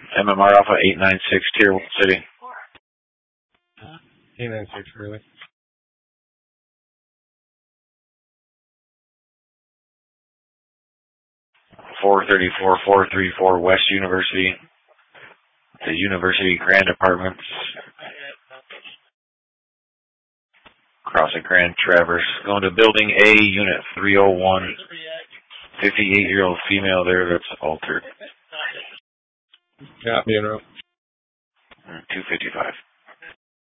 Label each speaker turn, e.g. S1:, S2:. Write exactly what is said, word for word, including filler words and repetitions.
S1: M M R Alpha eight nine six, Tier one City.
S2: eight nine six, really?
S1: four thirty-four, four thirty-four West University. The University Grand Apartments. Crossing Grand Traverse. Going to Building A, Unit three oh one. fifty-eight-year-old female there that's altered.
S2: Yeah, being rough.
S1: two fifty-five.